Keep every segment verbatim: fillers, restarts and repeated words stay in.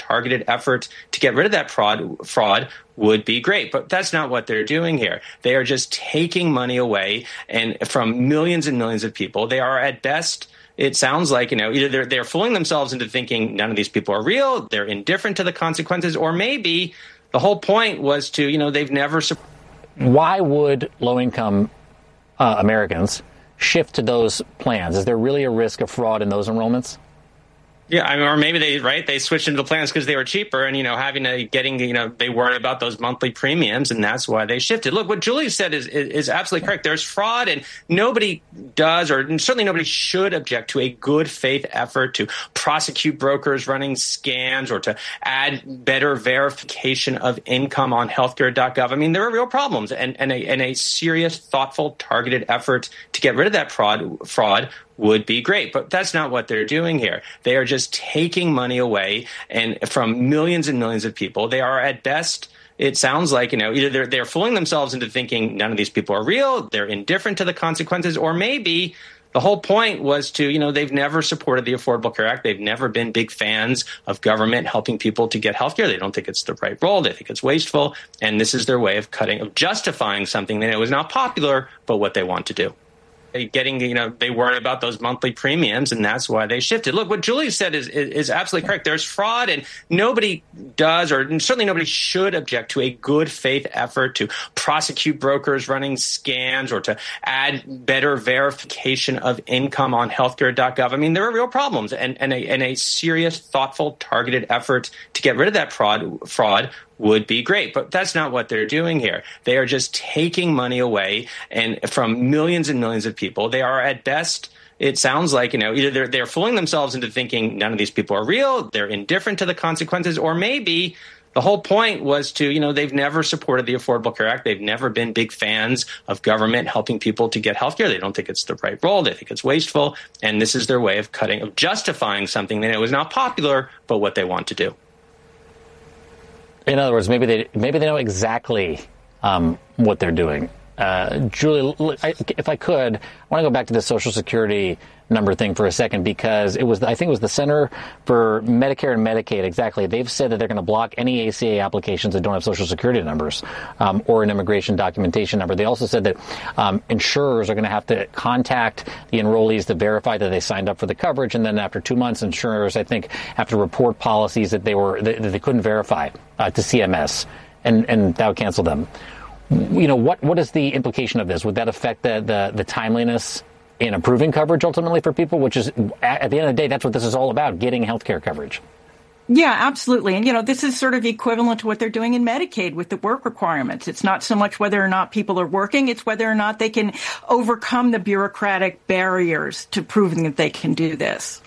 targeted effort to get rid of that fraud, fraud would be great. But that's not what they're doing here. They are just taking money away and from millions and millions of people. They are at best, it sounds like, you know, either they're, they're fooling themselves into thinking none of these people are real, they're indifferent to the consequences, or maybe the whole point was to, you know, they've never. Why would low-income uh, Americans shift to those plans? Is there really a risk of fraud in those enrollments? Yeah, I mean, or maybe they right they switched into the plans because they were cheaper, and you know having a getting you know they worried about those monthly premiums, and that's why they shifted. Look, what Julie said is is, is absolutely correct. There's fraud, and nobody does, or certainly nobody should object to a good faith effort to prosecute brokers running scams or to add better verification of income on healthcare dot gov. I mean, there are real problems, and and a, and a serious, thoughtful, targeted effort to get rid of that fraud fraud. would be great. But that's not what they're doing here. They are just taking money away and from millions and millions of people. They are at best, it sounds like, you know, either they're, they're fooling themselves into thinking none of these people are real, they're indifferent to the consequences, or maybe the whole point was to, you know, they've never supported the Affordable Care Act. They've never been big fans of government helping people to get health care. They don't think it's the right role. They think it's wasteful. And this is their way of cutting, of justifying something that was not popular, but what they want to do. Getting, you know, they worried about those monthly premiums, and that's why they shifted. Look, what Julie said is, is, is absolutely correct. There's fraud, and nobody does, or certainly nobody should object to a good faith effort to prosecute brokers running scams or to add better verification of income on healthcare dot gov. I mean, there are real problems, and, and, a, and a serious, thoughtful, targeted effort to get rid of that fraud fraud. would be great. But that's not what they're doing here. They are just taking money away and from millions and millions of people. They are at best, it sounds like, you know, either they're, they're fooling themselves into thinking none of these people are real, they're indifferent to the consequences, or maybe the whole point was to, you know, they've never supported the Affordable Care Act. They've never been big fans of government helping people to get health care. They don't think it's the right role. They think it's wasteful. And this is their way of cutting, of justifying something that was not popular, but what they want to do. In other words, maybe they maybe they know exactly um, what they're doing. Uh, Julie, if I could, I want to go back to the Social Security number thing for a second, because it was, I think it was the Center for Medicare and Medicaid, exactly. They've said that they're going to block any A C A applications that don't have Social Security numbers um, or an immigration documentation number. They also said that um, insurers are going to have to contact the enrollees to verify that they signed up for the coverage, and then after two months, insurers, I think, have to report policies that they were that they couldn't verify uh, to C M S, and, and that would cancel them. You know, what what is the implication of this? Would that affect the the, the timeliness in approving coverage ultimately for people, which is, at the end of the day, that's what this is all about, getting health care coverage? Yeah, absolutely. And, you know, this is sort of equivalent to what they're doing in Medicaid with the work requirements. It's not so much whether or not people are working, it's whether or not they can overcome the bureaucratic barriers to proving that they can do this.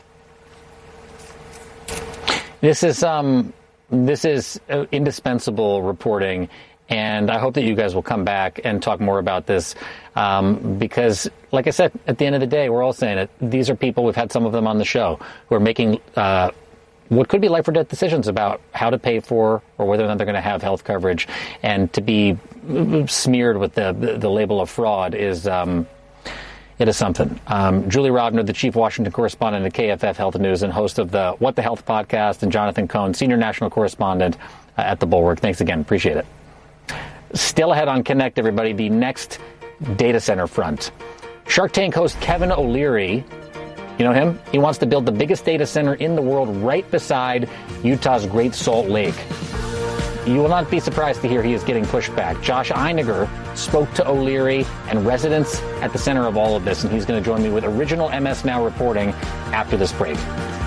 This is um, this is uh, indispensable reporting. And I hope that you guys will come back and talk more about this um, because, like I said, at the end of the day, we're all saying it. These are people, we've had some of them on the show, who are making uh, what could be life or death decisions about how to pay for or whether or not they're going to have health coverage. And to be smeared with the, the, the label of fraud is um, it is something. Um, Julie Rovner, the chief Washington correspondent at K F F Health News and host of the What the Health podcast, and Jonathan Cohn, senior national correspondent uh, at The Bulwark. Thanks again. Appreciate it. Still ahead on Connect, everybody, the next data center front. Shark Tank host Kevin O'Leary, you know him? He wants to build the biggest data center in the world right beside Utah's Great Salt Lake. You will not be surprised to hear he is getting pushback. Josh Einiger spoke to O'Leary and residents at the center of all of this, and he's going to join me with original M S Now reporting after this break.